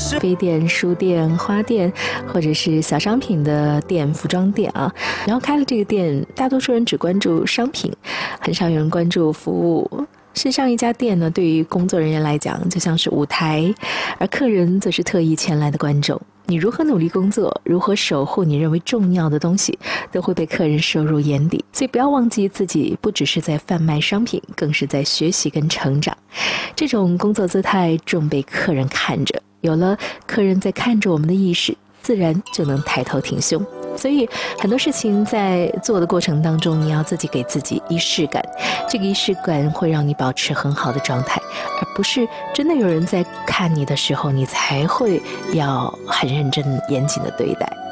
飞店、书店、花店，或者是小商品的店、服装店啊。然后开了这个店，大多数人只关注商品，很少有人关注服务。事实上，一家店呢，对于工作人员来讲，就像是舞台，而客人则是特意前来的观众。你如何努力工作，如何守护你认为重要的东西，都会被客人收入眼底。所以不要忘记自己不只是在贩卖商品，更是在学习跟成长。这种工作姿态重被客人看着，有了客人在看着我们的意识，自然就能抬头挺胸。所以很多事情在做的过程当中，你要自己给自己仪式感，这个仪式感会让你保持很好的状态，而不是真的有人在看你的时候，你才会要很认真严谨的对待。